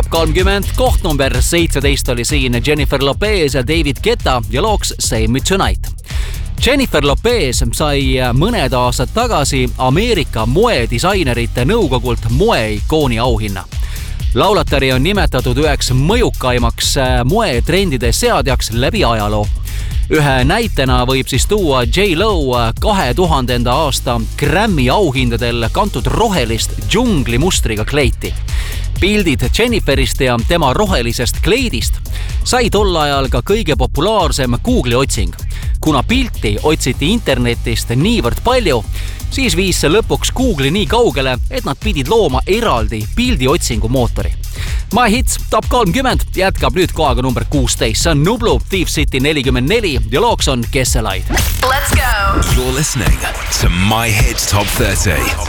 Top 30, koht number 17 oli siin Jennifer Lopez ja David Guetta ja looks Save Me Tonight. Jennifer Lopez sai mõned aastad tagasi Ameerika moedisainerite nõukogult moeikooni auhinna. Laulatari on nimetatud üheks mõjukaimaks moetrendide seadjaks läbi ajaloo. Ühe näitena võib siis tuua J.Lo 2000. aasta Grammy auhindadel kantud rohelist džunglimustriga kleiti. Pildid Jenniferist ja tema rohelisest kleidist sai tol ajal ka kõige populaarsem Google'i otsing. Kuna pilti otsiti internetist niivõrd palju, siis viis see lõpuks Google'i nii kaugele, et nad pidid looma eraldi pildiotsingu mootori. My Hits Top 30 jätkab nüüd kohaga number 16. See on Nublu, Thief City 44 ja looks on Kesselaid. Let's go! You're listening to My Hits Top 30.